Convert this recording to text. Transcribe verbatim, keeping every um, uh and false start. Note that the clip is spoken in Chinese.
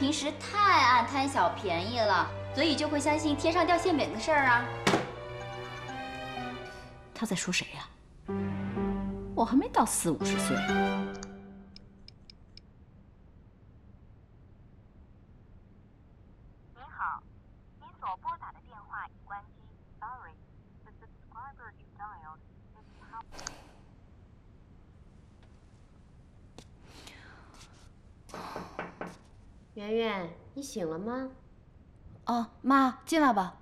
平时太爱贪小便宜了，所以就会相信天上掉馅饼的事儿啊。 他在说谁呀？我还没到四五十岁。 您好，您所拨打的电话已关机。Sorry, the subscriber you dialed is not. 圆圆，你醒了吗？ 哦，妈，进来吧。